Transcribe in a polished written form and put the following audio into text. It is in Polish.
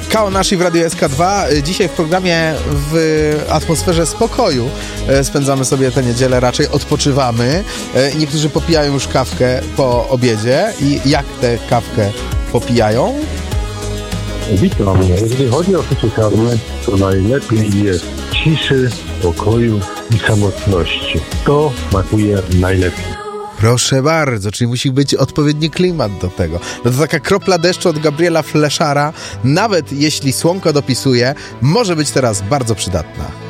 Kao Nashi w Radiu SK2. Dzisiaj w programie w atmosferze spokoju spędzamy sobie tę niedzielę, raczej odpoczywamy. Niektórzy popijają już kawkę po obiedzie. I jak tę kawkę popijają? Witam. Jeżeli chodzi o picie kawy, to najlepiej jest ciszy, spokoju i samotności. To smakuje najlepiej. Proszę bardzo, czyli musi być odpowiedni klimat do tego. No to taka kropla deszczu od Gabriela Fleszara, nawet jeśli słonko dopisuje, może być teraz bardzo przydatna.